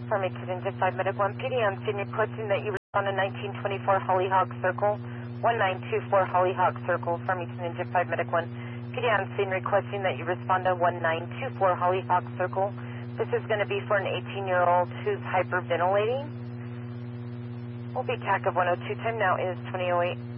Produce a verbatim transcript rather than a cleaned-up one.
Farmington Engine five Medic one, P D on scene requesting that you respond to nineteen twenty-four Hollyhock Circle, one nine two four Hollyhock Circle, Farmington Engine five Medic one, P D on scene requesting that you respond to one nine two four Hollyhock Circle. This is going to be for an eighteen-year-old who's hyperventilating. We'll be T A C of one oh two, time now is twenty oh eight.